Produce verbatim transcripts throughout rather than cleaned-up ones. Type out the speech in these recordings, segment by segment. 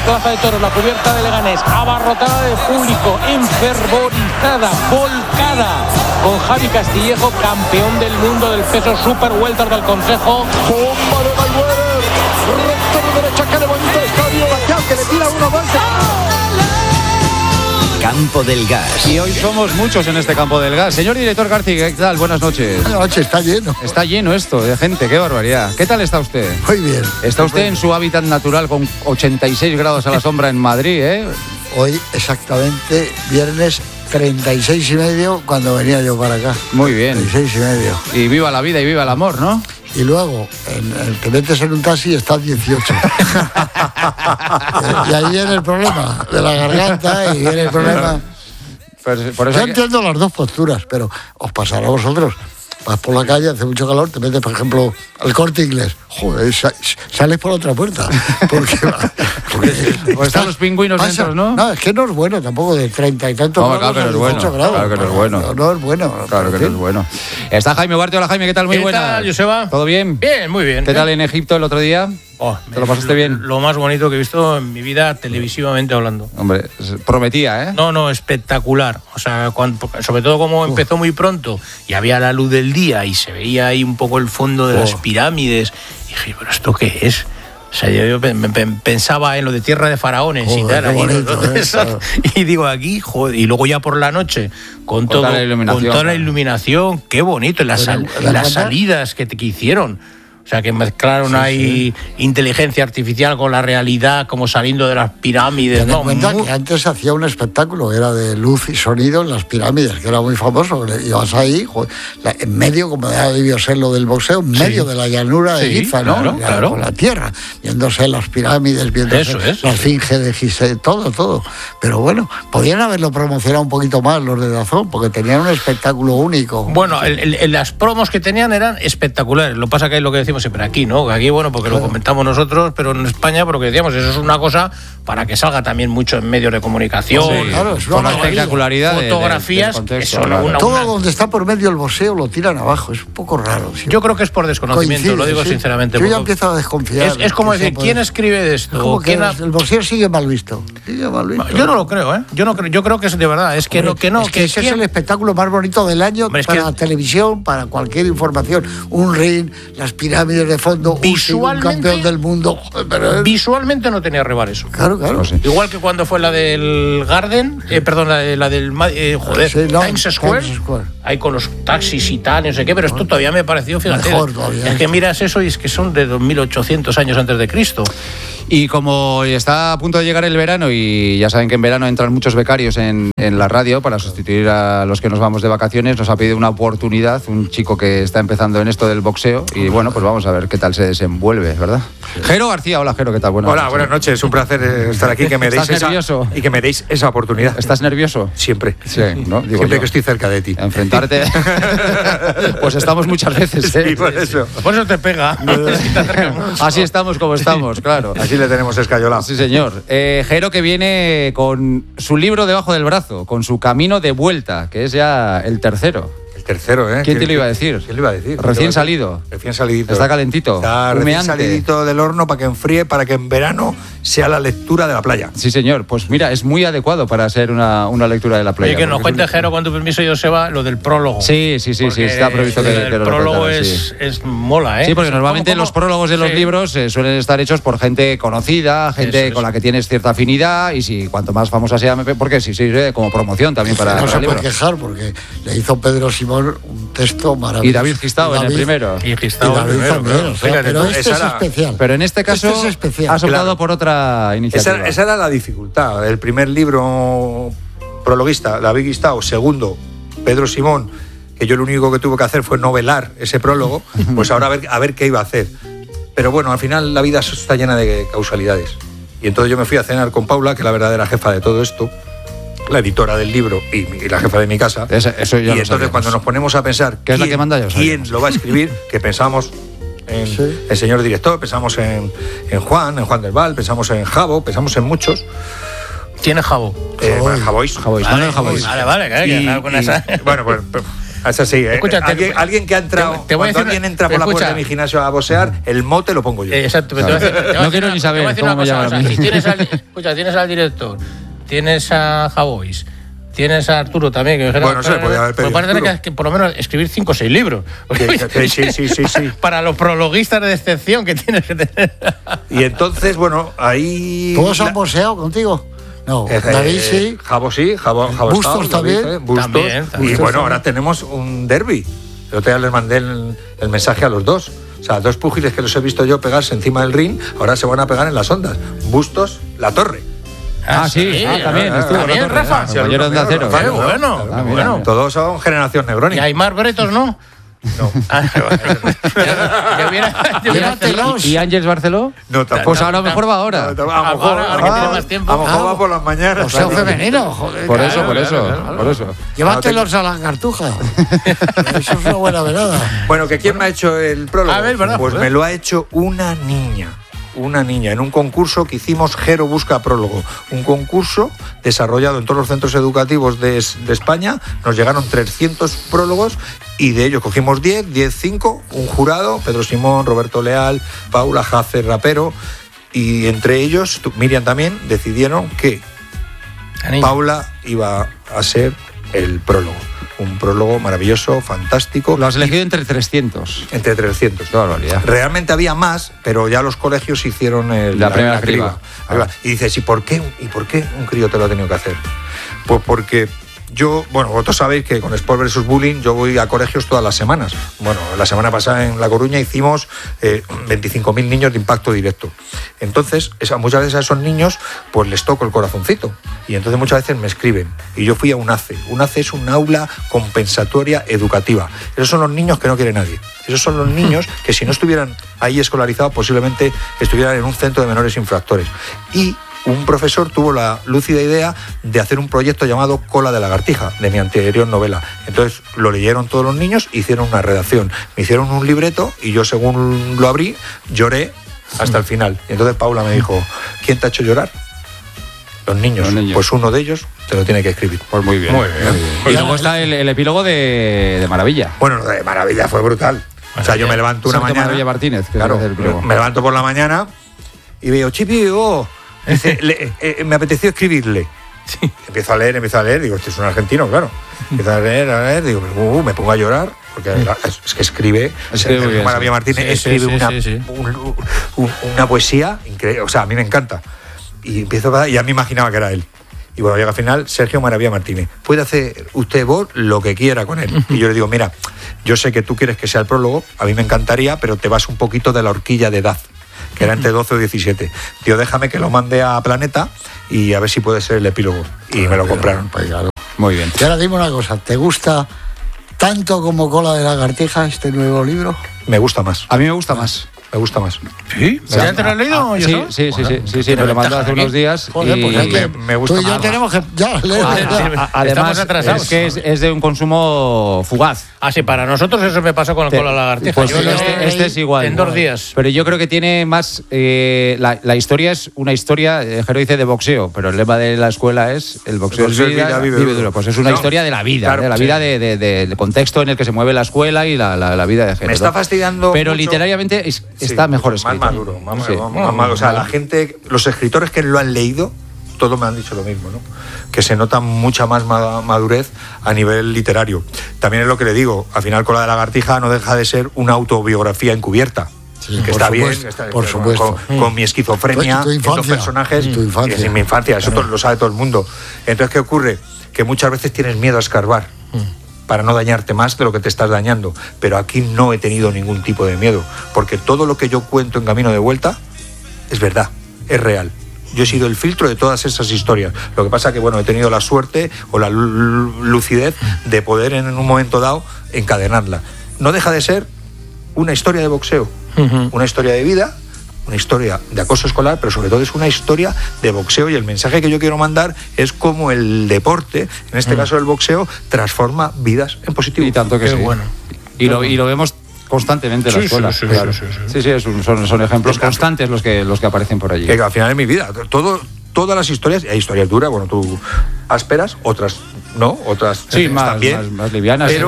Plaza de Toros, la cubierta de Leganés, abarrotada de público, enfervorizada, volcada, con Javi Castillejo, campeón del mundo del peso super welter del Consejo. Bomba de Mayweather, recto de derecha, que le bonito estadio, Bacal, que le tira uno más. Campo del Gas. Y hoy somos muchos en este Campo del Gas. Señor director García, ¿qué tal? Buenas noches. Buenas noches, está lleno. Está lleno esto de gente, qué barbaridad. ¿Qué tal está usted? Muy bien. Está usted en su hábitat natural con ochenta y seis grados a la sombra en Madrid, ¿eh? Hoy exactamente viernes treinta y seis y medio cuando venía yo para acá. Muy bien. treinta y seis y medio. Y viva la vida y viva el amor, ¿no? Y luego, en, en, te metes en un taxi y estás dieciocho. Y ahí viene el problema de la garganta y viene el problema. Por, por eso Yo que... entiendo las dos posturas, pero os pasará a vosotros. Vas por la calle, hace mucho calor, te metes, por ejemplo, al Corte Inglés. Joder, sa- sales por otra puerta. Porque, porque pues están los pingüinos pasa, dentro, ¿no? No, es que no es bueno tampoco, de treinta y tantos No, grados claro que no es a dieciocho bueno, grados. claro que no es bueno. No, no es bueno. Claro que no es bueno. Está Jaime Ugarte. Hola, Jaime, ¿qué tal? Muy ¿Qué buena. tal, Joseba? ¿Todo bien? Bien, muy bien. ¿Qué tal en Egipto el otro día? Oh, ¿Te lo pasaste bien? Lo más bonito que he visto en mi vida televisivamente hablando. Hombre, prometía, ¿eh? No, no, espectacular. O sea, cuando, sobre todo como empezó muy pronto y había la luz del día y se veía ahí un poco el fondo de oh. las pirámides. Y dije, ¿pero esto qué es? O sea, yo, yo pensaba en lo de tierra de faraones joder, y tal. Ahí, bonito, ¿no? eh, claro. Y digo, aquí, joder, y luego ya por la noche, con, todo, toda, la con toda la iluminación, qué bonito, las, sal, la las salidas que, te, que hicieron. O sea, que mezclaron sí, ahí sí. inteligencia artificial con la realidad, como saliendo de las pirámides. Ten en no, cuenta muy... que antes hacía un espectáculo, era de luz y sonido en las pirámides, que era muy famoso. Ibas ahí, joder, la, en medio, como debió ser lo del boxeo, en medio sí. de la llanura de sí, Giza, claro, ¿no? Claro. Con la tierra, viéndose las pirámides, viéndose eso, eso, la esfinge de Gizeh, todo, todo. Pero bueno, podían haberlo promocionado un poquito más los de Dazón, porque tenían un espectáculo único. Bueno, el, el, el, las promos que tenían eran espectaculares. Lo que pasa que es lo que decimos siempre aquí, ¿no? Aquí, bueno, porque claro. lo comentamos nosotros, pero en España, porque decíamos, eso es una cosa para que salga también mucho en medios de comunicación. Sí, claro, es con la espectacularidad. Fotografías. De, de, de eso, claro. una, Todo una... donde está por medio el boxeo lo tiran abajo, es un poco raro. ¿Sí? Yo creo que es por desconocimiento, Coincide, lo digo ¿sí? sinceramente. Yo ya empiezo a desconfiar. Es, es como decir, ¿quién escribe de esto? Es como que ha... el boxeo sigue mal visto. Sigue mal visto. Yo no lo creo, ¿eh? Yo no creo, yo creo que es de verdad, es que Hombre, no, que no. Es que, que ese ¿quién? es el espectáculo más bonito del año. Hombre, para que... la televisión, para cualquier información. Un ring, las pirámides de fondo, visualmente, un campeón del mundo. Pero... Visualmente no tenía rival eso. Claro, claro. No sé. Igual que cuando fue la del Garden, eh, perdón, la, de, la del eh, joder, sí, no, Times Square, Times Square, ahí con los taxis y tal, no sé qué, pero esto todavía me pareció, fíjate, mejor todavía. Es que miras eso y es que son de dos mil ochocientos años antes de Cristo. Y como está a punto de llegar el verano y ya saben que en verano entran muchos becarios en, en la radio para sustituir a los que nos vamos de vacaciones, nos ha pedido una oportunidad un chico que está empezando en esto del boxeo y bueno, pues vamos a ver qué tal se desenvuelve, ¿verdad? Jero García, hola Jero, ¿qué tal? Buenas hola, noches. buenas noches, un placer estar aquí, que me deis ¿Estás nervioso? Esa, y que me deis esa oportunidad. ¿Estás nervioso? Siempre. Sí, ¿no? Digo Siempre yo. que estoy cerca de ti. Enfrentarte. Pues estamos muchas veces, ¿eh? Sí, por eso. Por eso te pega. Así estamos como estamos, claro. Así le tenemos escayolado. Sí, señor. Eh, Jero que viene con su libro debajo del brazo, con su camino de vuelta, que es ya el tercero. El tercero, ¿eh? ¿Quién te lo iba a decir? ¿Quién lo iba a decir? Recién salido. Recién salidito. Está calentito. Está humeante. recién salidito del horno para que enfríe, para que en verano sea la lectura de la playa. Sí, señor. Pues mira, es muy adecuado para ser una, una lectura de la playa. Oye, que nos cuente, Jero, con tu permiso, Joseba, lo del prólogo. Sí, sí, sí, sí, está previsto que, el que lo prólogo contara, es, sí. es mola, ¿eh? Sí, porque normalmente ¿Cómo, cómo? los prólogos de los sí. libros eh, suelen estar hechos por gente conocida, gente eso, con eso. la que tienes cierta afinidad y si cuanto más famosa sea, porque sí sirve como promoción también para, no para se el libro. puede quejar porque le hizo Pedro Simón un texto maravilloso. Y David Gistao en el primero. Y Gistao y David primero, también, claro. o sea, Fíjate, pero tú, este esa es era- especial. Pero en este caso Este es especial. has optado Claro. por otra iniciativa. Esa, esa era la dificultad. El primer libro prologuista, David Gistao. Segundo, Pedro Simón, que yo lo único que tuve que hacer fue novelar ese prólogo. Pues ahora a ver, a ver qué iba a hacer. Pero bueno, al final la vida está llena de causalidades. Y entonces yo me fui a cenar con Paula, que es la verdadera jefa de todo esto, la editora del libro y, y la jefa de mi casa. Esa- eso ya y lo entonces sabíamos. cuando nos ponemos a pensar ¿Qué es la quién, que manda? Ya lo quién sabíamos. lo va a escribir, que pensamos en Sí. el señor director, pensamos en, en Juan, en Juan del Val, pensamos en Javo, pensamos en muchos. Tiene jabo. Eh, bueno, Javois. Javois, Manuel Javois. Vale, vale, claro, Y- que con y- esa. bueno, pues, Es así, ¿eh? Escucha, te- alguien, alguien que ha entrado, te- te voy a cuando decir- alguien entra por la escucha. puerta de mi gimnasio a boxear, el mote lo pongo yo. Eh, Exacto, pero te voy a decir- te voy a No decir quiero una- ni te voy a saber decir cómo una me cosa, llaman o sea, a mí. si tienes al, escucha, tienes al director, tienes a Javois, tienes a Arturo también, que me dijeron, Bueno, se le podía haber pedido pues parece Arturo. que, que por lo menos escribir cinco o seis libros. Sí, sí, sí, sí, sí. Para los prologuistas de excepción que tienes que tener. Y entonces, bueno, ahí... ¿Todos la- han boxeado contigo? No, Eh, David eh, sí. Jabo sí, Jabo, Jabo Bustos está, David, también. eh, Bustos. También, también. Y bueno, ahora tenemos un derbi. El otro día les mandé el, el mensaje a los dos. O sea, dos púgiles que los he visto yo pegarse encima del ring, ahora se van a pegar en las ondas. Bustos, La Torre. Ah, sí, ah, también, ah, estuvo ah, la también, torre, Rafa. ah, compañero de Onda Cero. Qué Claro, bueno, claro, Ah, mira, bueno. mira. Todos son generación Y Negroni. Aymar Bretos, ¿no? No. Ah, yo hubiera- yo hubiera- Llévatelos. ¿Y Ángels Barceló? No, tampoco. Pues ahora mejor va ahora. A lo mejor, Ahora, ahora que tiene más tiempo. a lo mejor Ah, va por las mañanas. Boxeo claro. femenino, joder. Por claro. eso, por eso, claro, claro. por eso. Llévatelos a la cartuja. Eso es una buena velada. Bueno, ¿que quién me ha hecho el prólogo? A ver, ¿verdad? Pues Joder. me lo ha hecho una niña. Una niña, en un concurso que hicimos Jero Busca Prólogo. Un concurso desarrollado en todos los centros educativos de, de España. Nos llegaron trescientos prólogos y de ellos cogimos diez, diez, cinco, un jurado, Pedro Simón, Roberto Leal, Paula Jace, rapero. Y entre ellos, tú- Miriam también, decidieron que La niña. Paula iba a ser el prólogo. Un prólogo maravilloso, fantástico. Lo has elegido entre trescientos. Entre trescientos. Qué barbaridad. Realmente había más, pero ya los colegios hicieron el- La primera criba. criba. Y dices, ¿y por qué? ¿Y por qué un crío te lo ha tenido que hacer? Pues porque yo, bueno, vosotros sabéis que con Sport versus Bullying yo voy a colegios todas las semanas. Bueno, la semana pasada en La Coruña hicimos eh, veinticinco mil niños de impacto directo. Entonces, esa, muchas veces a esos niños pues les toco el corazoncito. Y entonces muchas veces me escriben. Y yo fui a un A C E. Un A C E es un aula compensatoria educativa. Esos son los niños que no quiere nadie. Esos son los niños que si no estuvieran ahí escolarizados posiblemente estuvieran en un centro de menores infractores. Y un profesor tuvo la lúcida idea de hacer un proyecto llamado Cola de Lagartija, de mi anterior novela. Entonces lo leyeron todos los niños, hicieron una redacción, me hicieron un libreto y yo según lo abrí, lloré hasta el final. Y entonces Paula me dijo, ¿quién te ha hecho llorar? Los niños. Los niños. Pues uno de ellos te lo tiene que escribir. Pues muy bien. Muy bien. Y luego está el, el epílogo de, de Maravilla. Bueno, lo de maravilla, fue brutal. O sea, yo me levanto una Sergio mañana. Maravilla Martínez, que claro, es el epílogo. me levanto por la mañana y veo, Chipi, oh, dice, le- eh, me apeteció escribirle. Empiezo a leer, empiezo a leer, digo, este es un argentino, claro. Empiezo a leer, a leer, digo, uh, me pongo a llorar, porque es, es que escribe, Escribe Sergio muy bien, Maravilla sí. Martínez Sí, sí, escribe sí, una, sí, sí. un- un- una poesía increíble, o sea, a mí me encanta. Y empiezo a, y ya me imaginaba que era él. Y bueno, llega al final Sergio Maravilla Martínez. Puede hacer usted vos lo que quiera con él. Y yo le digo, mira, yo sé que tú quieres que sea el prólogo, a mí me encantaría, pero te vas un poquito de la horquilla de edad, que era entre doce o diecisiete. Tío, déjame que lo mande a Planeta y a ver si puede ser el epílogo. Y me lo compraron. Pues claro. Muy bien. Y ahora dime una cosa, ¿te gusta tanto como Cola de Lagartija este nuevo libro? Me gusta más, A mí me gusta más. me gusta más. ¿Sí? ¿Ya te lo has leído? Ah, yo sí, solo? sí, sí, sí, sí, sí, tiene me lo mandó ventaja hace aquí. unos días. Joder, y- pues es que me- me gusta tú y yo más. tenemos que ya leer. Ah, ya. sí. A- Además, Estamos atrasados. es que es, es de un consumo fugaz. Ah, sí, para nosotros eso me pasó con el Te- cola lagartija. Pues Yo lo este, leí este es igual. En dos días. Pero yo creo que tiene más. eh, la, la historia es una historia, eh, Jero dice de boxeo, pero el lema de la escuela es el boxeo, El boxeo es vida, es vida, vive vive duro. duro. Pues es una No, historia de la vida, claro, de la sí. vida de, de- de- del contexto en el que se mueve la escuela y la, la- la vida de Jero. Me está ¿no? fastidiando Pero mucho. literariamente es- Sí, está mejor más escrito. maduro, más, Sí. maduro, más maduro. O sea, la gente, los escritores que lo han leído, todos me han dicho lo mismo, ¿no? Que se nota mucha más ma- madurez a nivel literario. También es lo que le digo, al final Cola de Lagartija no deja de ser una autobiografía encubierta. Sí, que por está supuesto, bien, está- por con- supuesto. Con, con mi esquizofrenia, Tu- tu estos infancia. personajes, Mm. Tu infancia. y es mi infancia, eso todo- lo sabe todo el mundo. Entonces, ¿qué ocurre? Que muchas veces tienes miedo a escarbar para no dañarte más de lo que te estás dañando. Pero aquí no he tenido ningún tipo de miedo, porque todo lo que yo cuento en Camino de Vuelta es verdad, es real. Yo he sido el filtro de todas esas historias. Lo que pasa que, bueno, he tenido la suerte o la lu- lucidez de poder en un momento dado encadenarla. No deja de ser una historia de boxeo, Ujú. una historia de vida, una historia de acoso escolar, pero sobre todo es una historia de boxeo, y el mensaje que yo quiero mandar es cómo el deporte, en este caso el boxeo, transforma vidas en positivo. Y tanto que Qué sí. bueno. Y lo, y lo vemos constantemente en la Sí, sí, escuela. sí, claro. sí, sí, sí. Sí, sí, es un- son, son ejemplos Es que- constantes los que, los que aparecen por allí. Que al final es mi vida. Todo, todas las historias, hay historias duras, bueno, tú ásperas, otras no, otras Sí, más- también, más- más livianas, pero sí.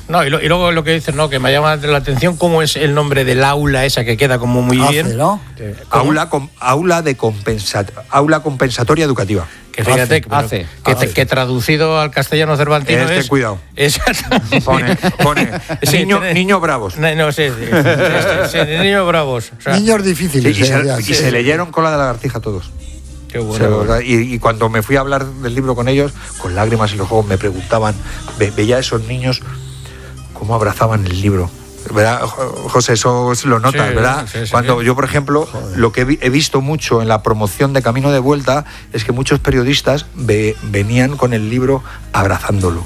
No, y, lo, y luego lo que dices, ¿no? Que me llama la atención cómo es el nombre del aula esa que queda como muy Hace, bien. ¿no? Aula, com, aula, de compensat, aula compensatoria educativa. Que fíjate, Hace, pero, hace, que, hace. que traducido al castellano cervantino Este, es... cuidado. Es, Pone, pone Sí, niño, tiene- niño bravos. No, no, sí, sí, sí, sí, sí, niños bravos. O sea, Niños Sí, difíciles. y, se, eh, ya, y sí. se leyeron Cola de lagartija todos. qué O bueno. sea, ¿verdad? y, y cuando me fui a hablar del libro con ellos, con lágrimas en los ojos, me preguntaban, ve, veía a esos niños cómo abrazaban el libro. ¿Verdad, José? Eso lo notas, Sí, ¿verdad? sí, sí. Cuando yo, por ejemplo, lo que he, vi- he visto mucho en la promoción de Camino de Vuelta es que muchos periodistas ve- venían con el libro abrazándolo.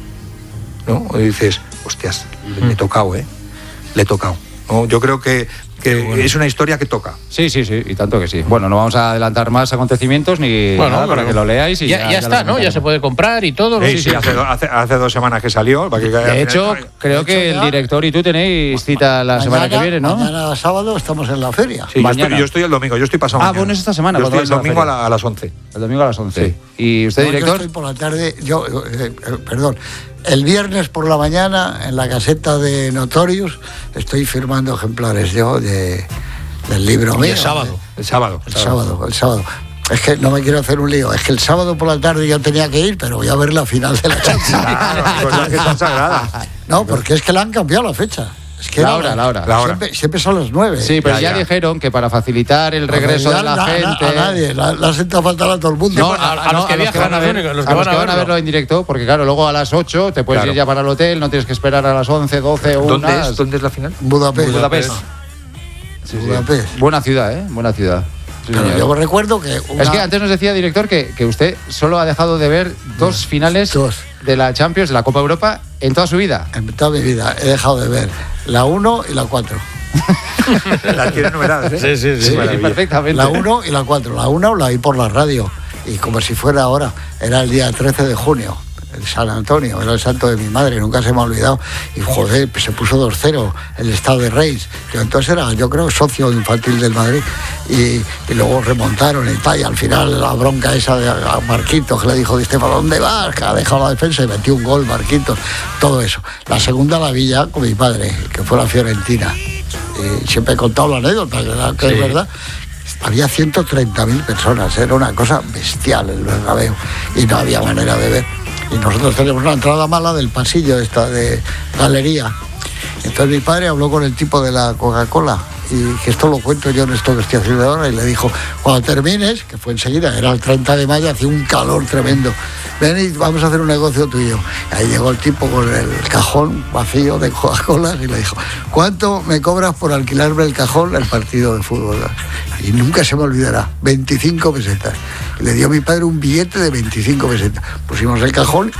¿No? Y dices, hostias, le, le he tocado, ¿eh? Le he tocado. ¿No? Yo creo que, que bueno. es una historia que toca. Sí, sí, sí, y tanto que sí. Bueno, no vamos a adelantar más acontecimientos ni Bueno, nada para pero- que lo leáis y ya, ya, ya ya está, lo ¿no? Ya comentaremos. se puede comprar y todo. ¿no? Sí, sí, hace, do- hace, hace dos semanas que salió. Para que, De hecho, creo que el ya- director y tú tenéis cita la semana que Mañana- viene, ¿no? Mañana sábado estamos en la feria. Sí, yo mañana. estoy, yo estoy el domingo, yo estoy pasado Ah, mañana. bueno, es esta semana, Yo cuando estoy el vais a la domingo a, feria. la- a las once. El domingo a las once. Sí. ¿Y usted, No, yo director? estoy por la tarde, yo, eh, eh, perdón, el viernes por la mañana en la caseta de Notorious estoy firmando ejemplares yo de, del libro Y mío. el sábado. El sábado. El sábado, el sábado. Es que no me quiero hacer un lío, es que el sábado por la tarde yo tenía que ir, pero voy a ver la final de la Champions. Claro, cosas que están sagradas. No, porque es que le han cambiado la fecha. Es que La era- hora, la hora. La hora. Siempre, siempre son las nueve. Sí, pero Ya, ya, ya. dijeron que para facilitar el regreso de la Na- na- gente... A nadie, la, la senta fatal a todo el mundo. No, bueno, a, a- a a los no, que a viajan, van a los ver, únicos, los a que los van que a van a verlo. verlo en directo, porque claro, luego a las ocho te puedes Claro. ir ya para el hotel, no tienes que esperar a las once, doce o ¿Dónde una. es? ¿Dónde es la final? Budapest. Budapest. Sí, sí. Budapest. Buena ciudad, ¿eh? Buena ciudad. Sí, Pero señor. yo recuerdo que una- Es que antes nos decía, director, que, que usted solo ha dejado de ver dos finales Dos. de la Champions, de la Copa Europa, en toda su vida. en toda mi vida he dejado de ver la uno y la cuatro. Las tiene numeradas, ¿eh? Sí, sí, sí. Sí, maravilla. perfectamente. La uno y la cuatro. La una la vi por la radio. Y como si fuera ahora. Era el día trece de junio. En San Antonio. Era el santo de mi madre. Nunca se me ha olvidado. Y joder, pues se puso dos cero el estado de Reis. Yo entonces era, yo creo, socio infantil del Madrid. Y, y luego remontaron y tal. Y al final la bronca esa de a Marquitos, que le dijo, Di Stéfano, ¿dónde vas? Que ha dejado la defensa y metió un gol, Marquitos. Todo eso. La segunda la vi ya con mi padre, que fue la Fiorentina. Y siempre he contado la anécdota, que, era- que Sí. es verdad. Había ciento treinta mil personas, era una cosa bestial el Bernabéu y no había manera de ver. Y nosotros tenemos una entrada mala del pasillo esta de galería. Entonces mi padre habló con el tipo de la Coca-Cola y que esto lo cuento yo en esto que estoy haciendo ahora y le dijo, cuando termines, que fue enseguida, era el treinta de mayo, hacía un calor tremendo, ven y vamos a hacer un negocio tuyo. Ahí llegó el tipo con el cajón vacío de Coca-Cola y le dijo, ¿cuánto me cobras por alquilarme el cajón el partido de fútbol? Y nunca se me olvidará, veinticinco pesetas. Y le dio a mi padre un billete de veinticinco pesetas. Pusimos el cajón